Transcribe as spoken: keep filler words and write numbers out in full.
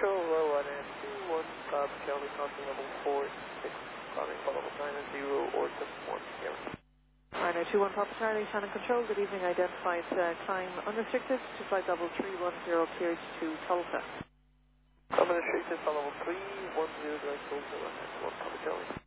Control, low one and two one, Papa Charlie, crossing level four six, calling for level nine and zero or seven one, Sierra. nine oh two one Papa Charlie, Shannon Control, good evening, identified uh, climb unrestricted to flight level three one zero, cleared to Tulsa. Unrestricted, level three one zero, direct Tulsa, one Papa Charlie.